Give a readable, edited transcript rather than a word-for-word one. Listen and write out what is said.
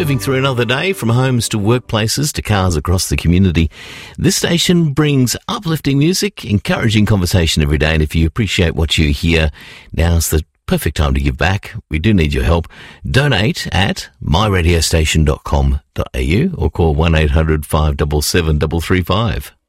Moving through another day, from homes to workplaces to cars across the community, this station brings uplifting music, encouraging conversation every day. And if you appreciate what you hear, now's the perfect time to give back. We do need your help. Donate at myradiostation.com.au or call 1-800-577-335.